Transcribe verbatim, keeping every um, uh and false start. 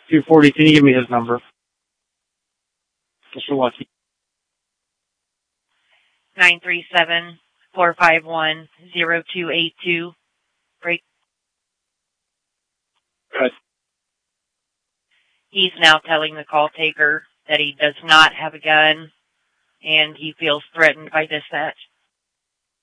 two forty, can you give me his number? Mister Lucky. nine three seven, four five one, zero two eight two. Break. Good. He's now telling the call taker that he does not have a gun and he feels threatened by dispatch.